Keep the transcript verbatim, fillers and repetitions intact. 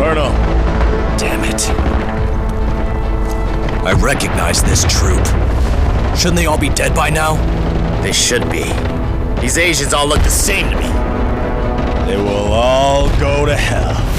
Colonel. Damn it. I recognize this troop. Shouldn't they all be dead by now? They should be. These Asians all look the same to me. They will all go to hell.